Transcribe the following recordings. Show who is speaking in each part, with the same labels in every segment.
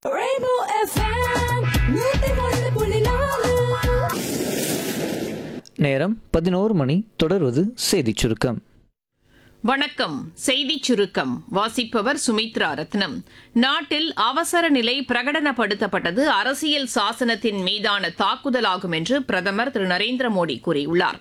Speaker 1: Rainbow FM 101.4
Speaker 2: நேரம் 11 மணி. தொடர்வது செய்திச் சுருக்கம்.
Speaker 3: வணக்கம். செய்திச் சுருக்கம் வாசிப்பவர் சுமித்ரா ரத்னம். நாட்டில் அவசர நிலை பிரகடனப்படுத்தப்பட்டது அரசியல் சாசனத்தின் மீதான தாக்குதலாகும் என்று பிரதமர் திரு நரேந்திர மோடி கூறியுள்ளார்.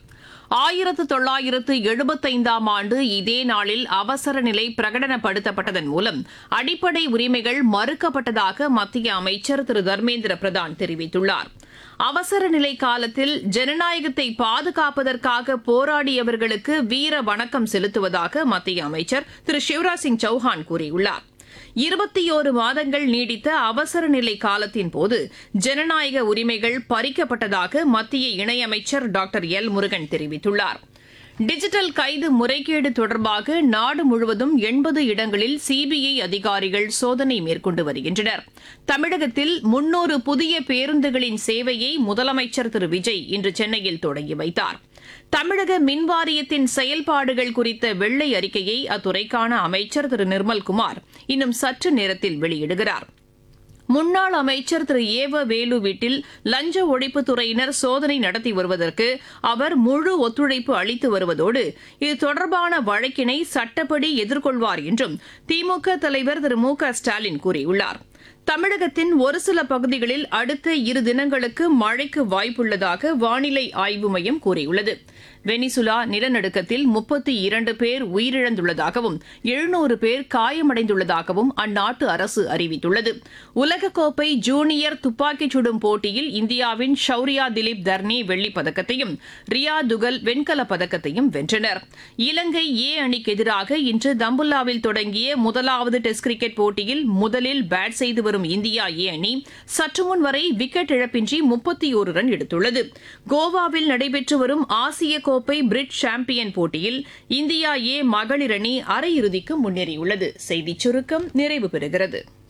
Speaker 3: 1975ஆம் ஆண்டு இதே நாளில் அவசர நிலை பிரகடனப்படுத்தப்பட்டதன் மூலம் அடிப்படை உரிமைகள் மறுக்கப்பட்டதாக மத்திய அமைச்சர் திரு தர்மேந்திர பிரதான் தெரிவித்துள்ளார். அவசர நிலை காலத்தில் ஜனநாயகத்தை பாதுகாப்பதற்காக போராடியவர்களுக்கு வீர வணக்கம் செலுத்துவதாக மத்திய அமைச்சர் திரு சிவராஜ் சிங் சௌஹான் கூறியுள்ளார். 21 மாதங்கள் நீடித்த அவசர நிலை காலத்தின் போது ஜனநாயக உரிமைகள் பறிக்கப்பட்டதாக மத்திய இணையமைச்சர் டாக்டர் எல் முருகன் தெரிவித்துள்ளார். டிஜிட்டல் கைது முறைகேடு தொடர்பாக நாடு முழுவதும் 80 இடங்களில் சிபிஐ அதிகாரிகள் சோதனை மேற்கொண்டு வருகின்றனர். தமிழகத்தில் 300 புதிய பேருந்துகளின் சேவையை முதலமைச்சர் திரு விஜய் இன்று சென்னையில் தொடங்கி வைத்தார். தமிழக மின்வாரியத்தின் செயல்பாடுகள் குறித்த வெள்ளை அறிக்கையை அத்துறைக்கான அமைச்சர் திரு நிர்மல்குமார் இன்னும் சற்று நேரத்தில் வெளியிடுகிறார். முன்னாள் அமைச்சர் திரு ஏவ வேலு வீட்டில் லஞ்ச ஒழிப்புத்துறையினர் சோதனை நடத்தி வருவதற்கு அவர் முழு ஒத்துழைப்பு அளித்து வருவதோடு இது தொடர்பான வழக்கினை சட்டப்படி எதிர்கொள்வார் என்றும் திமுக தலைவர் திரு மு க ஸ்டாலின் கூறியுள்ளார். தமிழகத்தின் ஒரு சில பகுதிகளில் அடுத்த 2 தினங்களுக்கு மழைக்கு வாய்ப்புள்ளதாக வானிலை ஆய்வு மையம் கூறியுள்ளது. வெனிசுலா நிலநடுக்கத்தில் 32 பேர் உயிரிழந்துள்ளதாகவும் 700 பேர் காயமடைந்துள்ளதாகவும் அந்நாட்டு அரசு அறிவித்துள்ளது. உலகக்கோப்பை ஜூனியர் துப்பாக்கிச் சுடும் போட்டியில் இந்தியாவின் ஷௌரியா திலீப் தர்னி வெள்ளிப் பதக்கத்தையும் ரியா துகல் வெண்கலப் பதக்கத்தையும் வென்றனர். இலங்கை ஏ அணிக்கு எதிராக இன்று தம்புல்லாவில் தொடங்கிய முதலாவது டெஸ்ட் கிரிக்கெட் போட்டியில் முதலில் பேட் செய்து வரும் இந்தியா ஏ அணி சற்றுமுன் வரை விக்கெட் இழப்பின்றி 31 ரன் எடுத்துள்ளது. கோவாவில் நடைபெற்று வரும் ஆசிய கோப்பை பிரிட்ஜ் சாம்பியன் போட்டியில் இந்தியா ஏ மகளிர் அணி அரையிறுதிக்கு முன்னேறியுள்ளது. செய்திச் சுருக்கம் நிறைவு பெறுகிறது.